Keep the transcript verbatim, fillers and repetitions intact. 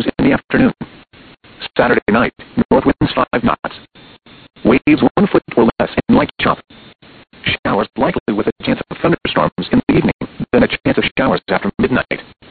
storms in the afternoon. Saturday night, north winds five knots. Waves one foot or less in light chop. Showers likely with a chance of thunderstorms in the evening, then a chance of showers after midnight.